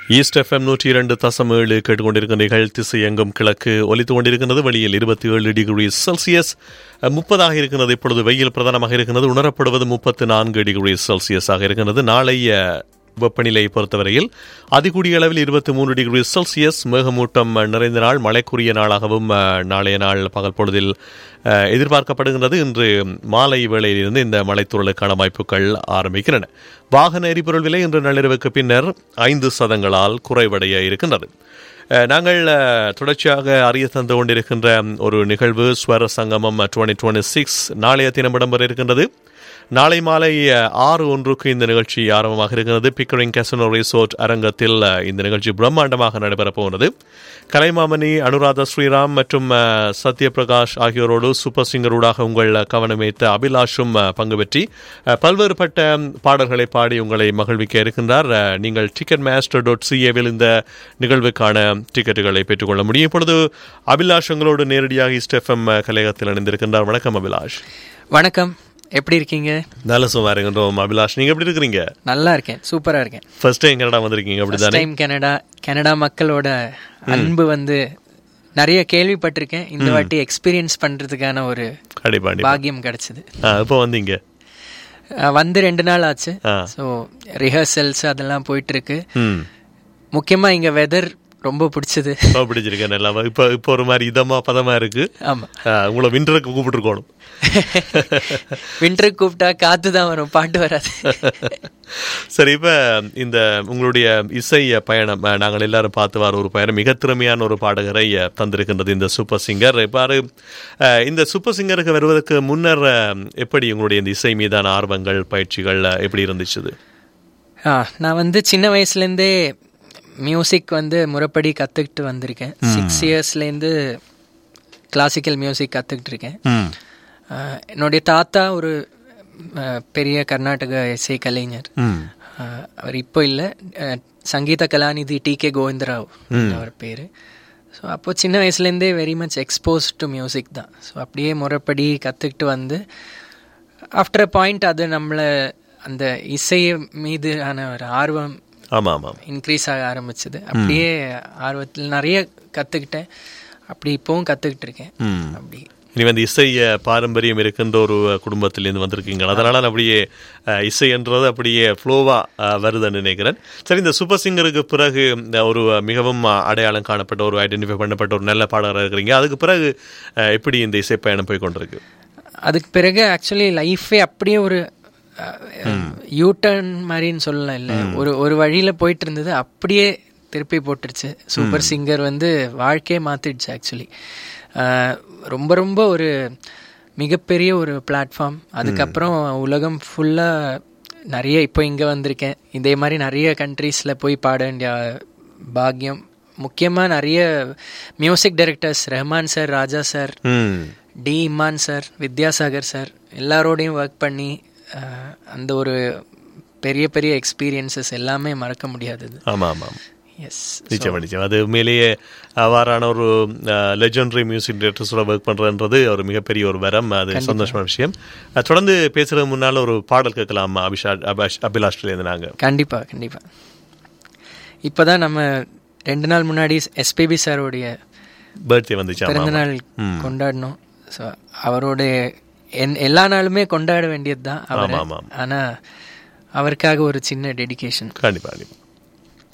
East FM 102.7 கேட்டுக்கொண்டிருக்கிற நிகழ் திசை எங்கும் கிழக்கு ஒலித்துக் கொண்டிருக்கிறது. வெளியில் 27 டிகிரி செல்சியஸ் 30 இருக்கிறது. இப்பொழுது வெயில் பிரதானமாக இருக்கிறது. உணரப்படுவது 34 டிகிரி செல்சியஸாக இருக்கிறது. நாளைய வெப்பநிலை பொறுத்தவரையில் அதிகூடிய அளவில் 23 டிகிரி செல்சியஸ், மேகமூட்டம் நிறைந்த நாள், மழைக்குரிய நாளாகவும் நாளைய நாள் பகல் பொழுதில் எதிர்பார்க்கப்படுகின்றது. இன்று மாலை வேளையிலிருந்து இந்த மழைத்தூறலுக்கான வாய்ப்புகள் ஆரம்பிக்கின்றன. வாகன எரிபொருள் விலை இன்று நள்ளிரவுக்கு பின்னர் 5% குறைவடைய இருக்கின்றது. நாங்கள் தொடர்ச்சியாக அறிய தந்து கொண்டிருக்கின்ற ஒரு நிகழ்வு ஸ்வர சங்கமம் 2026 நாளைய தினம் இடம்பெற இருக்கின்றது. நாளை மாலை 6:01 இந்த நிகழ்ச்சி ஆரம்பமாக இருக்கிறது. பிக்கரிங் கேசினோ ரிசோர்ட் அரங்கத்தில் இந்த நிகழ்ச்சி பிரம்மாண்டமாக நடைபெறப் போகிறது. கலைமாமணி, அனுராதா ஸ்ரீராம் மற்றும் சத்யபிரகாஷ் ஆகியோரோடு சூப்பர் சிங்கரூடாக உங்கள் கவனமேற்ற அபிலாஷும் பங்கு பெற்றி பல்வேறுபட்ட பாடல்களை பாடி உங்களை மகிழ்விக்க இருக்கின்றார். நீங்கள் ticketmaster.ca-வில் இந்த நிகழ்வுக்கான டிக்கெட்டுகளை பெற்றுக்கொள்ள முடியும். இப்பொழுது அபிலாஷ் உங்களோடு நேரடியாக ஈஸ்ட் FM கலையகத்தில் இணைந்திருக்கின்றார். வணக்கம் அபிலாஷ். வணக்கம், எப்படி இருக்கீங்க? நல்ல சும்மா இருக்கின்றோம். அபிலாஷ், நீங்க எப்படி இருக்கிறீங்க? நல்லா இருக்கேன், சூப்பரா இருக்கேன். ஃபர்ஸ்ட் டைம் கனடா வந்திருக்கீங்க அப்படிதானே? டைம் கனடா மக்களோட அன்பு நிறைய கேள்விப்பட்டிருக்கேன். இந்த வாட்டி எக்ஸ்பீரியன்ஸ் பண்றதுக்கான ஒரு பாக்கியம் கிடைச்சது. இப்போ வந்தீங்க? 2 நாள் ஆச்சு. ஸோ ரிஹர்சல்ஸ் அதெல்லாம் போயிட்டு இருக்கு. முக்கியமா இங்க வெதர் ரொம்ப பிடிச்சது. பிடிச்சிருக்கேன் நல்லா. இப்போ ஒரு மாதிரி இதமா பதமா இருக்கு. ஆமா, உங்களை விண்டருக்கு கூப்பிட்டுருக்கணும். விண்டருக்கு கூப்பிட்டா காத்து தான் வரும், பாட்டு வராது. சரி, இப்ப இந்த உங்களுடைய இசை பயணம் நாங்கள் எல்லாரும் பார்த்து வர ஒரு பயணம், மிக திறமையான ஒரு பாடகரை தந்திருக்கின்றது இந்த சூப்பர் சிங்கர். இவ்வாறு இந்த சூப்பர் சிங்கருக்கு வருவதற்கு முன்னர் எப்படி உங்களுடைய இந்த இசை மீதான ஆர்வங்கள், பயிற்சிகள் எப்படி இருந்துச்சு? நான் சின்ன வயசுலேருந்தே மியூசிக் முறைப்படி கற்றுக்கிட்டு வந்திருக்கேன். 6 இயர்ஸ்லேருந்து கிளாசிக்கல் மியூசிக் கற்றுக்கிட்டு இருக்கேன். என்னுடைய தாத்தா ஒரு பெரிய கர்நாடக இசை கலைஞர். அவர் இப்போ இல்லை, சங்கீத கலாநிதி TK கோவிந்தராவ் அவர் பேர். ஸோ அப்போ சின்ன வயசுலேருந்தே very much expose to music தான். ஸோ அப்படியே முறைப்படி கற்றுக்கிட்டு ஆஃப்டர் அ பாயிண்ட் அது நம்மளை அந்த இசை மீதான ஒரு ஆர்வம் இன்க்ரீஸ் ஆக ஆரம்பிச்சது. அப்படியே ஆர்வத்தில் நிறைய கற்றுக்கிட்டேன். அப்படி இப்போவும் கற்றுக்கிட்டு இருக்கேன். அப்படி நீ இசை பாரம்பரியம் இருக்கின்ற ஒரு குடும்பத்திலேருந்து வந்திருக்கீங்க, அதனால அப்படியே இசை என்றது அப்படியே ஃப்ளோவா வருதுன்னு நினைக்கிறேன். சரி, இந்த சூப்பர் சிங்கருக்கு பிறகு ஒரு மிகவும் அடையாளம் காணப்பட்ட ஒரு ஐடென்டிஃபை பண்ணப்பட்ட ஒரு நல்ல பாடகராக இருக்கிறீங்க. அதுக்கு பிறகு எப்படி இந்த இசை பயணம் போய் கொண்டிருக்கு? அதுக்கு பிறகு ஆக்சுவலி லைஃபே அப்படியே ஒரு யூட்டர்ன் மாதிரின்னு சொல்லலாம். இல்லை, ஒரு வழியில் போயிட்டு இருந்தது, அப்படியே திருப்பி போட்டுருச்சு. சூப்பர் சிங்கர் வாழ்க்கையே மாற்றிடுச்சு. ஆக்சுவலி ரொம்ப ரொம்ப ஒரு மிகப்பெரிய ஒரு பிளாட்ஃபார்ம். அதுக்கப்புறம் உலகம் ஃபுல்லாக நிறைய இப்போ இங்கே வந்திருக்கேன். இதே மாதிரி நிறைய கண்ட்ரீஸில் போய் பாட வேண்டிய பாக்கியம். முக்கியமாக நிறைய மியூசிக் டைரக்டர்ஸ், ரஹ்மான் சார், ராஜா sir, D Imman sir, Vidyasagar sir எல்லாரோடையும் ஒர்க் பண்ணி அந்த ஒரு பெரிய பெரிய எக்ஸ்பீரியன்சஸ் எல்லாமே மறக்க முடியாதது. ஆமாம் ஆமாம், எஸ், நிச்சயம். அது உண்மையிலேயே அவ்வாறான ஒரு லெஜெண்டரி மியூசிக் டைரக்டர்ஸோட ஒர்க் பண்ணுறதுன்றது ஒரு மிகப்பெரிய ஒரு வரம். அது சந்தோஷமான விஷயம். தொடர்ந்து பேசுறது முன்னால் ஒரு பாடல் கேட்கலாம் அபிலாஷ்லேருந்து நாங்கள். கண்டிப்பாக. இப்போ தான் நம்ம 2 நாள் முன்னாடி SPB சாரோடைய பர்த்டே வந்துச்சு, பிறந்தநாள் கொண்டாடணும். ஸோ அவருடைய எல்லா நாளுமே கொண்டாட வேண்டியது தான். ஆனால் அவருக்காக ஒரு சின்ன டெடிகேஷன். கண்டிப்பாக.